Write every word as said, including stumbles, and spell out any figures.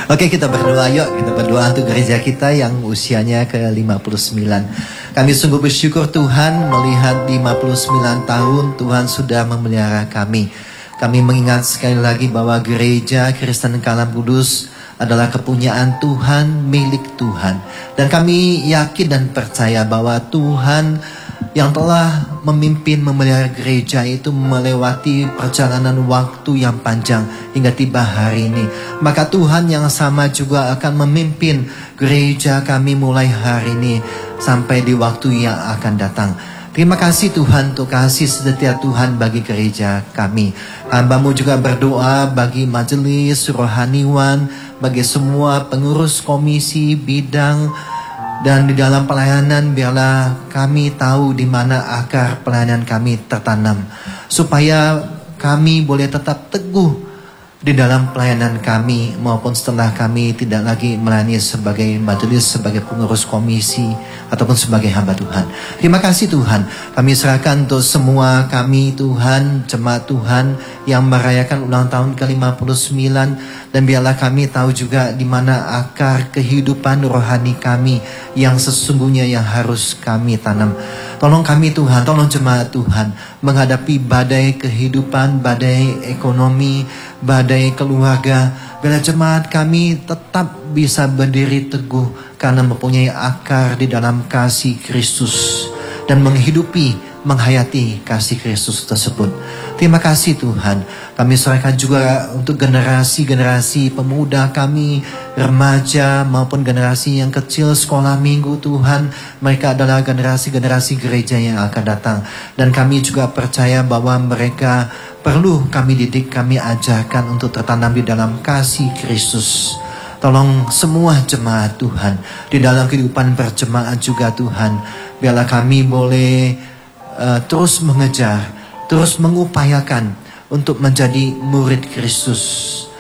Oke, kita berdoa yuk. Kita berdoa untuk gereja kita yang usianya ke lima puluh sembilan. Kami sungguh bersyukur Tuhan melihat lima puluh sembilan tahun Tuhan sudah memelihara kami. Kami mengingat sekali lagi bahwa gereja Kristen Kalam Kudus adalah kepunyaan Tuhan, milik Tuhan. Dan kami yakin dan percaya bahwa Tuhan yang telah memimpin memelihara gereja itu melewati perjalanan waktu yang panjang hingga tiba hari ini. Maka Tuhan yang sama juga akan memimpin gereja kami mulai hari ini sampai di waktu yang akan datang. Terima kasih Tuhan untuk kasih setia Tuhan bagi gereja kami. Hamba-Mu juga berdoa bagi majelis rohaniwan, bagi semua pengurus komisi bidang. Dan di dalam pelayanan biarlah kami tahu di mana akar pelayanan kami tertanam. Supaya kami boleh tetap teguh di dalam pelayanan kami maupun setelah kami tidak lagi melayani sebagai majelis, sebagai pengurus komisi ataupun sebagai hamba Tuhan. Terima kasih Tuhan. Kami serahkan untuk semua kami Tuhan, jemaat Tuhan yang merayakan ulang tahun ke lima puluh sembilan. Dan biarlah kami tahu juga di mana akar kehidupan rohani kami yang sesungguhnya yang harus kami tanam. Tolong kami Tuhan, tolong jemaat Tuhan menghadapi badai kehidupan, badai ekonomi, badai keluarga. Biarlah jemaat kami tetap bisa berdiri teguh karena mempunyai akar di dalam kasih Kristus dan menghidupi, menghayati kasih Kristus tersebut. Terima kasih Tuhan. Kami serahkan juga untuk generasi-generasi pemuda kami, remaja maupun generasi yang kecil sekolah minggu Tuhan. Mereka adalah generasi-generasi gereja yang akan datang. Dan kami juga percaya bahwa mereka perlu kami didik, kami ajarkan untuk tertanam di dalam kasih Kristus. Tolong semua jemaat Tuhan di dalam kehidupan berjemaat juga Tuhan. Biarlah kami boleh uh, terus mengejar, terus mengupayakan untuk menjadi murid Kristus.